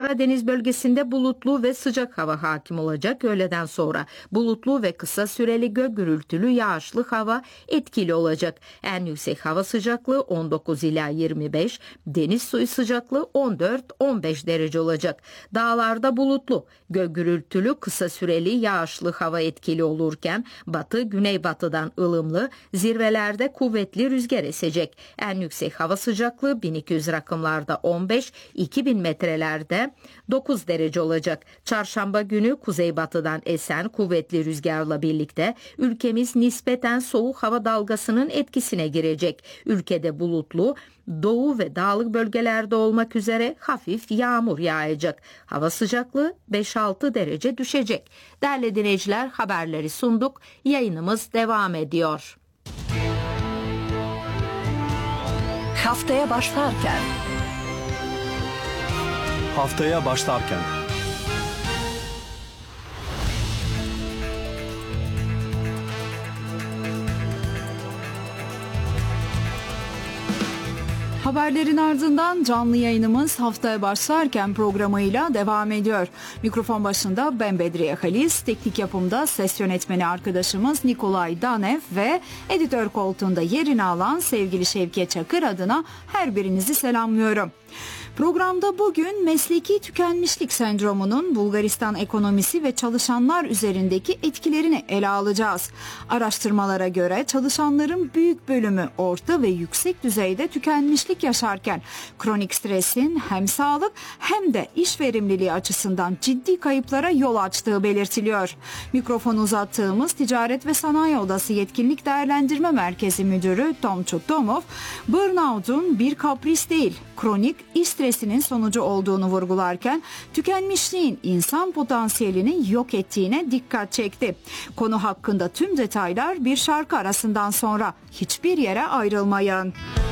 Karadeniz bölgesinde bulutlu ve sıcak hava hakim olacak. Öğleden sonra bulutlu ve kısa süreli gök gürültülü yağışlı hava etkili olacak. En yüksek hava sıcaklığı 19 ila 25, deniz suyu sıcaklığı 14-15 derece olacak. Dağlarda bulutlu, gök gürültülü kısa süreli yağışlı hava etkili olurken batı güneybatıdan ılımlı, zirvelerde kuvvetli rüzgar esecek. En yüksek hava sıcaklığı 1200 rakımlarda 15, 2000 metrelerde 9 derece olacak. Çarşamba günü kuzeybatıdan esen kuvvetli rüzgarla birlikte ülkemiz nispeten soğuk hava dalgasının etkisine girecek. Ülkede bulutlu, doğu ve dağlık bölgelerde olmak üzere hafif yağmur yağacak. Hava sıcaklığı 5-6 derece düşecek. Değerli dinleyiciler, haberleri sunduk. Yayınımız devam ediyor. Haftaya başlarken. Haberlerin ardından canlı yayınımız haftaya başlarken programıyla devam ediyor. Mikrofon başında ben Bedriye Halis, teknik yapımda ses yönetmeni arkadaşımız Nikolay Danev ve editör koltuğunda yerini alan sevgili Şevket Çakır adına her birinizi selamlıyorum. Programda bugün mesleki tükenmişlik sendromunun Bulgaristan ekonomisi ve çalışanlar üzerindeki etkilerini ele alacağız. Araştırmalara göre çalışanların büyük bölümü orta ve yüksek düzeyde tükenmişlik yaşarken kronik stresin hem sağlık hem de iş verimliliği açısından ciddi kayıplara yol açtığı belirtiliyor. Mikrofonu uzattığımız Ticaret ve Sanayi Odası Yetkinlik Değerlendirme Merkezi Müdürü Tomçu Tomov, burnout'un bir kapris değil, kronik iş stresinin sonucu olduğunu vurgularken tükenmişliğin insan potansiyelini yok ettiğine dikkat çekti. Konu hakkında tüm detaylar bir şarkı arasından sonra. Hiçbir yere ayrılmayın.